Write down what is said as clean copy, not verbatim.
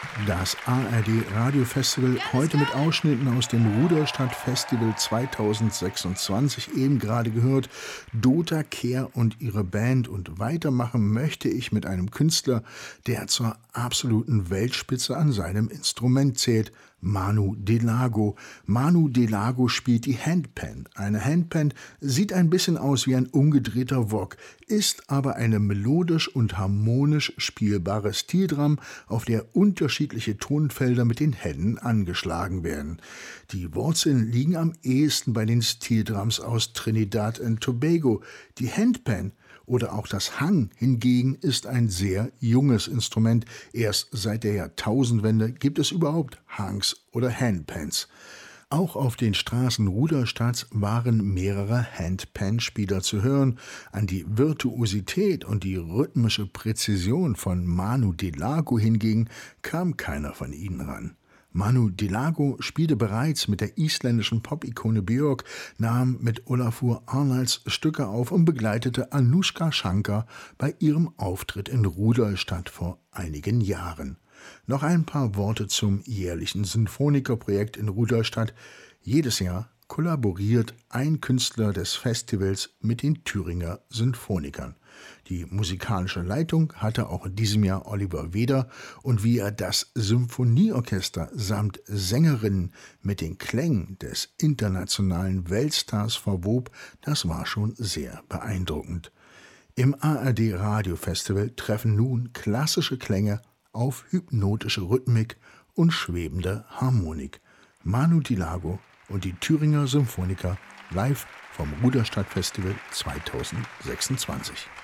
Das ARD-Radio-Festival, heute mit Ausschnitten aus dem Rudolstadt-Festival 2026, eben gerade gehört, Dota Kehr und ihre Band. Und weitermachen möchte ich mit einem Künstler, der zur absoluten Weltspitze an seinem Instrument zählt, Manu Delago. Manu Delago spielt die Handpan. Eine Handpan sieht ein bisschen aus wie ein umgedrehter Wok, ist aber eine melodisch und harmonisch spielbare Steeldrum, auf der unterschiedliche Tonfelder mit den Händen angeschlagen werden. Die Wurzeln liegen am ehesten bei den Steeldrums aus Trinidad und Tobago. Die Handpan oder auch das Hang hingegen ist ein sehr junges Instrument. Erst seit der Jahrtausendwende gibt es überhaupt Hangs oder Handpans. Auch auf den Straßen Rudolstadts waren mehrere Handpan-Spieler zu hören. An die Virtuosität und die rhythmische Präzision von Manu Delago hingegen kam keiner von ihnen ran. Manu Delago spielte bereits mit der isländischen Pop-Ikone Björk, nahm mit Olafur Arnalds Stücke auf und begleitete Anoushka Shankar bei ihrem Auftritt in Rudolstadt vor einigen Jahren. Noch ein paar Worte zum jährlichen Sinfonikerprojekt in Rudolstadt. Jedes Jahr kollaboriert ein Künstler des Festivals mit den Thüringer Sinfonikern. Die musikalische Leitung hatte auch in diesem Jahr Oliver Weder, und wie er das Symphonieorchester samt Sängerinnen mit den Klängen des internationalen Weltstars verwob, das war schon sehr beeindruckend. Im ARD-Radio-Festival treffen nun klassische Klänge auf hypnotische Rhythmik und schwebende Harmonik. Manu Delago und die Thüringer Symphoniker live vom Rudolstadt Festival 2026.